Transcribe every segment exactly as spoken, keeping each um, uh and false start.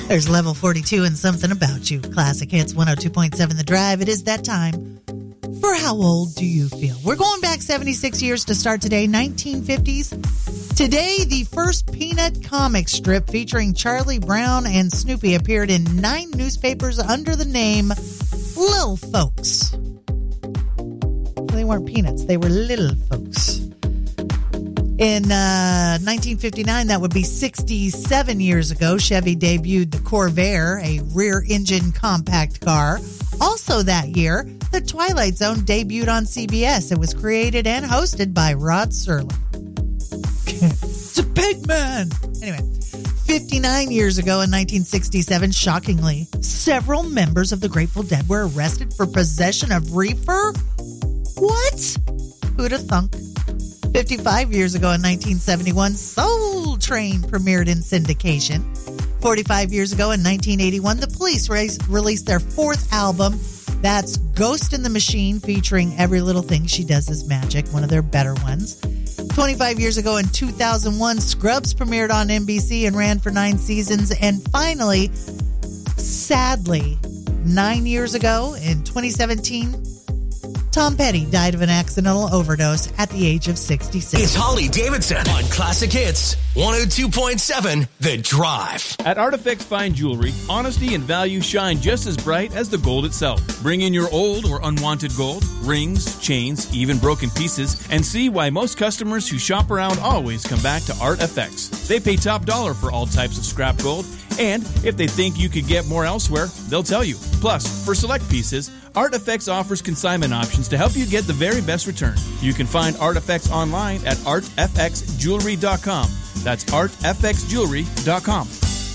There's Level forty-two and Something About You. Classic Hits one oh two point seven The Drive. It is that time for How Old Do You Feel? We're going back seventy-six years to start today, nineteen fifties. Today, the first Peanut comic strip featuring Charlie Brown and Snoopy appeared in nine newspapers under the name Lil' Folks. They weren't Peanuts, they were Little Folks. In uh, nineteen fifty-nine, that would be sixty-seven years ago, Chevy debuted the Corvair, a rear-engine compact car. Also that year, The Twilight Zone debuted on C B S. It was created and hosted by Rod Serling. It's a pig man! Anyway, fifty-nine years ago in nineteen sixty-seven, shockingly, several members of the Grateful Dead were arrested for possession of reefer. What? Who'd have thunk? fifty-five years ago in nineteen seventy-one, Soul Train premiered in syndication. forty-five years ago in nineteen eighty-one, The Police re- released their fourth album. That's Ghost in the Machine, featuring Every Little Thing She Does Is Magic, one of their better ones. twenty-five years ago in two thousand one, Scrubs premiered on N B C and ran for nine seasons. And finally, sadly, nine years ago in twenty seventeen, Tom Petty died of an accidental overdose at the age of sixty-six. It's Holly Davidson on Classic Hits one oh two point seven The Drive. At Artifacts Fine Jewelry, honesty and value shine just as bright as the gold itself. Bring in your old or unwanted gold, rings, chains, even broken pieces, and see why most customers who shop around always come back to Artifacts. They pay top dollar for all types of scrap gold, and if they think you could get more elsewhere, they'll tell you. Plus, for select pieces, Artifacts offers consignment options to help you get the very best return. You can find Artifacts online at art f x jewelry dot com. That's art f x jewelry dot com.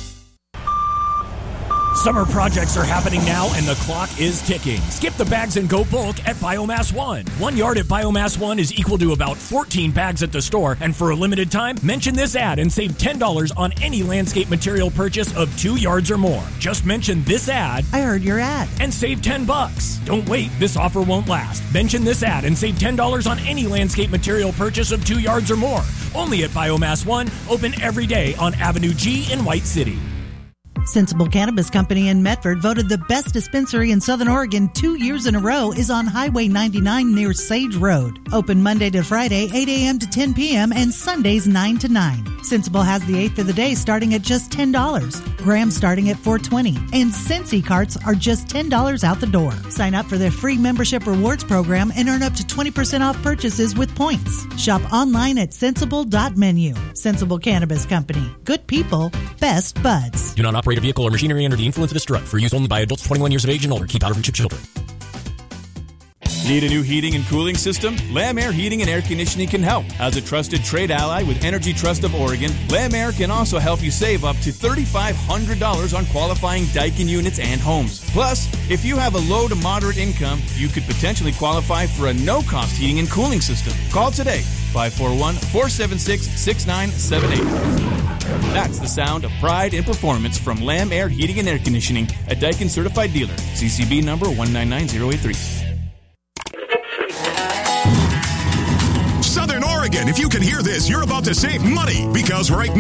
Summer projects are happening now and the clock is ticking. Skip the bags and go bulk at Biomass One. One yard at Biomass One is equal to about fourteen bags at the store. And for a limited time, mention this ad and save ten dollars on any landscape material purchase of two yards or more. Just mention this ad. I heard your ad. And save ten bucks. Don't wait, this offer won't last. Mention this ad and save ten dollars on any landscape material purchase of two yards or more. Only at Biomass One, open every day on Avenue G in White City. Sensible Cannabis Company in Medford, voted the best dispensary in Southern Oregon two years in a row, is on Highway ninety-nine near Sage Road. Open Monday to Friday, eight a.m. to ten p.m. and Sundays nine to nine. Sensible has the eighth of the day starting at just ten dollars. Grams starting at four dollars and twenty cents. And Scentsy carts are just ten dollars out the door. Sign up for their free membership rewards program and earn up to twenty percent off purchases with points. Shop online at sensible dot menu. Sensible Cannabis Company. Good people, best buds. Do not operate a vehicle or machinery under the influence of this drug. For use only by adults twenty-one years of age and older. Keep out of reach of children. Need a new heating and cooling system? Lam Air Heating and Air Conditioning can help. As a trusted trade ally with Energy Trust of Oregon, Lam Air can also help you save up to three thousand five hundred dollars on qualifying Daikin units and homes. Plus, if you have a low to moderate income, you could potentially qualify for a no-cost heating and cooling system. Call today, five four one, four seven six, six nine seven eight. That's the sound of pride and performance from Lam Air Heating and Air Conditioning, a Daikin certified dealer. C C B number one nine nine zero eight three. Southern Oregon, if you can hear this, you're about to save money because right now